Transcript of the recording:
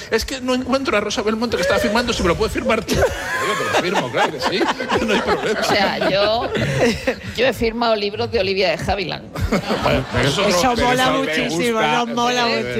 es que no encuentro a Rosa Belmonte que estaba firmando, si me lo puedes firmar tú. Digo, te lo firmo, claro que sí, no hay problema. O sea, yo he firmado libros de Olivia de Havilland. Eso mola muchísimo, nos mola muchísimo.